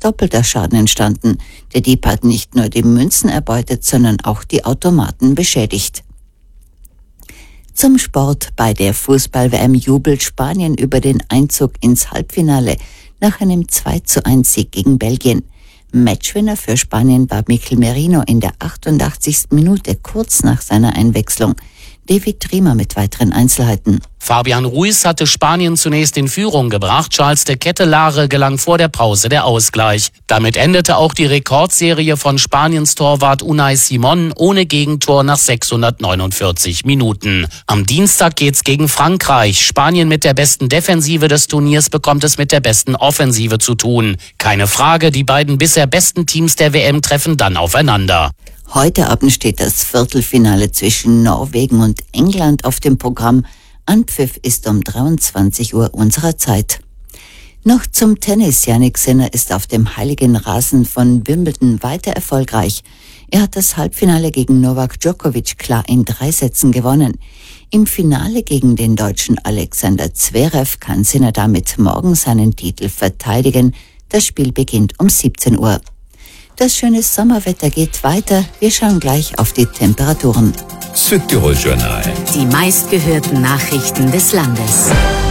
doppelter Schaden entstanden. Der Dieb hat nicht nur die Münzen erbeutet, sondern auch die Automaten beschädigt. Zum Sport: Bei der Fußball-WM jubelt Spanien über den Einzug ins Halbfinale nach einem 2:1-Sieg gegen Belgien. Matchwinner für Spanien war Mikel Merino in der 88. Minute, kurz nach seiner Einwechslung. David Triemer mit weiteren Einzelheiten. Fabian Ruiz hatte Spanien zunächst in Führung gebracht. Charles de Ketelaere gelang vor der Pause der Ausgleich. Damit endete auch die Rekordserie von Spaniens Torwart Unai Simón ohne Gegentor nach 649 Minuten. Am Dienstag geht's gegen Frankreich. Spanien mit der besten Defensive des Turniers bekommt es mit der besten Offensive zu tun. Keine Frage, die beiden bisher besten Teams der WM treffen dann aufeinander. Heute Abend steht das Viertelfinale zwischen Norwegen und England auf dem Programm. Anpfiff ist um 23 Uhr unserer Zeit. Noch zum Tennis. Jannik Sinner ist auf dem heiligen Rasen von Wimbledon weiter erfolgreich. Er hat das Halbfinale gegen Novak Djokovic klar in 3 Sätzen gewonnen. Im Finale gegen den Deutschen Alexander Zverev kann Sinner damit morgen seinen Titel verteidigen. Das Spiel beginnt um 17 Uhr. Das schöne Sommerwetter geht weiter. Wir schauen gleich auf die Temperaturen. Südtirol Journal. Die meistgehörten Nachrichten des Landes.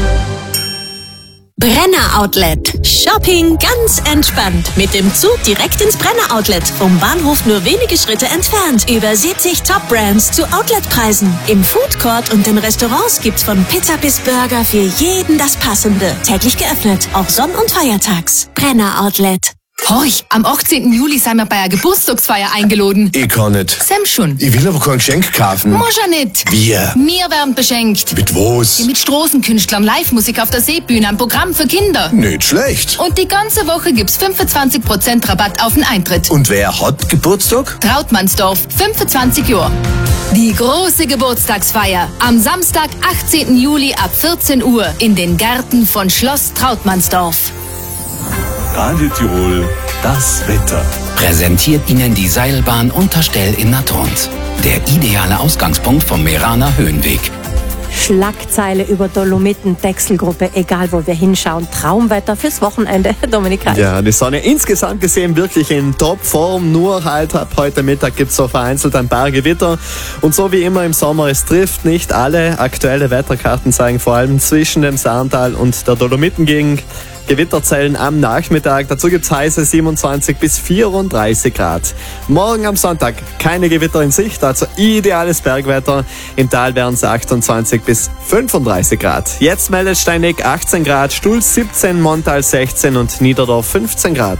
Brenner Outlet. Shopping ganz entspannt. Mit dem Zug direkt ins Brenner Outlet. Vom Bahnhof nur wenige Schritte entfernt. Über 70 Top-Brands zu Outletpreisen. Im Foodcourt und in Restaurants gibt's von Pizza bis Burger für jeden das Passende. Täglich geöffnet, auch Sonn- und Feiertags. Brenner Outlet. Horch, am 18. Juli sind wir bei einer Geburtstagsfeier eingeladen. Ich kann nicht. Sam schon. Ich will aber kein Geschenk kaufen. Muss ja nicht. Wir? Wir werden beschenkt. Mit was? Mit Straßenkünstlern, Live-Musik auf der Seebühne, ein Programm für Kinder. Nicht schlecht. Und die ganze Woche gibt's 25% Rabatt auf den Eintritt. Und wer hat Geburtstag? Trautmannsdorf, 25 Jahre. Die große Geburtstagsfeier am Samstag, 18. Juli ab 14 Uhr in den Gärten von Schloss Trautmannsdorf. Radio Tirol, das Wetter. Präsentiert Ihnen die Seilbahn Unterstell in Natrons. Der ideale Ausgangspunkt vom Meraner Höhenweg. Schlagzeile über Dolomiten, Dechselgruppe, egal wo wir hinschauen. Traumwetter fürs Wochenende, Dominik Reich. Ja, die Sonne insgesamt gesehen wirklich in Topform. Nur halt ab heute Mittag gibt es so vereinzelt ein paar Gewitter. Und so wie immer im Sommer, es trifft nicht alle. Aktuelle Wetterkarten zeigen vor allem zwischen dem Saartal und der Dolomitengegend Gewitterzellen am Nachmittag. Dazu gibt's heiße 27 bis 34 Grad. Morgen am Sonntag keine Gewitter in Sicht, also ideales Bergwetter. Im Tal wären es 28 bis 35 Grad. Jetzt meldet Steinig 18 Grad, Stulz 17, Montal 16 und Niederdorf 15 Grad.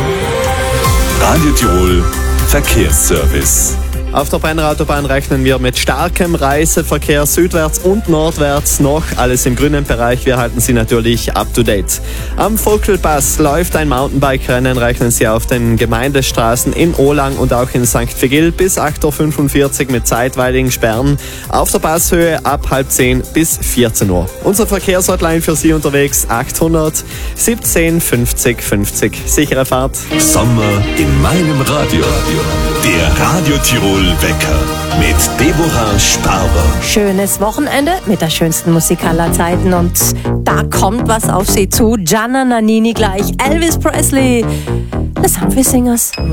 Radio Tirol, Verkehrsservice. Auf der Brenner Autobahn rechnen wir mit starkem Reiseverkehr südwärts und nordwärts noch. Alles im grünen Bereich. Wir halten Sie natürlich up to date. Am Vogtelpass läuft ein Mountainbike-Rennen. Rechnen Sie auf den Gemeindestraßen in Ohlang und auch in St. Vigil bis 8.45 Uhr mit zeitweiligen Sperren. Auf der Passhöhe ab 9:30 bis 14 Uhr. Unser Verkehrshotline für Sie unterwegs 800 17 50 50. Sichere Fahrt. Sommer in meinem Radio. Der Radio Tirol Wecker mit Deborah Sparber. Schönes Wochenende mit der schönsten Musik aller Zeiten und da kommt was auf Sie zu. Gianna Nannini gleich, Elvis Presley, The Humphrey Singers.